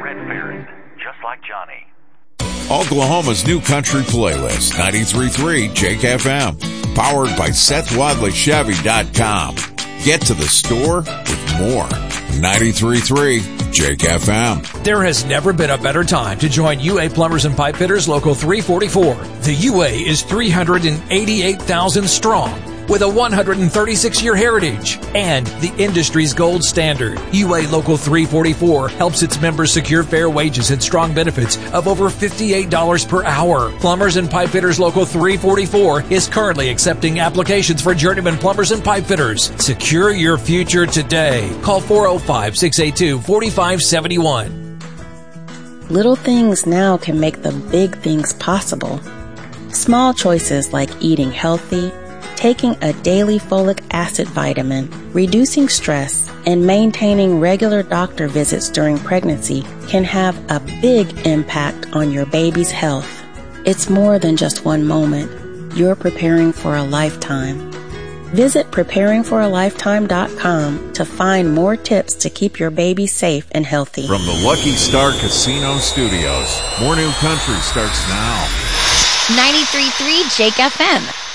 Brett Barron, just like Johnny. Oklahoma's new country playlist, 93.3 Jake FM. Powered by SethWadleyChevy.com. Get to the store with more. 93.3 Jake FM. There has never been a better time to join UA Plumbers and Pipe Fitters Local 344. The UA is 388,000 strong with a 136-year heritage and the industry's gold standard. UA Local 344 helps its members secure fair wages and strong benefits of over $58 per hour. Plumbers and Pipe Fitters Local 344 is currently accepting applications for journeyman plumbers and pipe fitters. Secure your future today. Call 405-682-4571. Little things now can make the big things possible. Small choices like eating healthy, taking a daily folic acid vitamin, reducing stress, and maintaining regular doctor visits during pregnancy can have a big impact on your baby's health. It's more than just one moment. You're preparing for a lifetime. Visit preparingforalifetime.com to find more tips to keep your baby safe and healthy. From the Lucky Star Casino Studios, more new country starts now. 93.3 Jake FM.